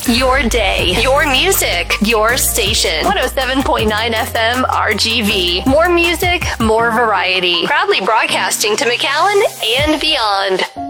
Your day, your music, your station. 107.9 FM RGV. More music, more variety. Proudly broadcasting to McAllen and beyond.